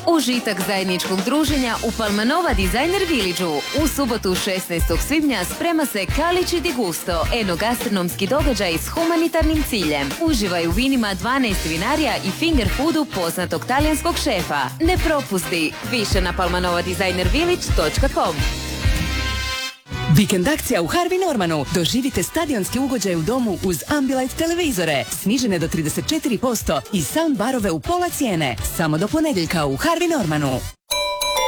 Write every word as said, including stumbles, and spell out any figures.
Užitak zajedničkog druženja u Palmanova Designer Village-u. U subotu šesnaestog svibnja sprema se Calici di Gusto, enogastronomski događaj s humanitarnim ciljem. Uživaj u vinima dvanaest vinarija i finger foodu poznatog talijanskog šefa. Ne propusti! Više na palmanova designer village točka com. Vikend akcija u Harvey Normanu. Doživite stadionski ugođaj u domu uz Ambilight televizore, snižene do trideset četiri posto i soundbarove u pola cijene. Samo do ponedjeljka u Harvey Normanu.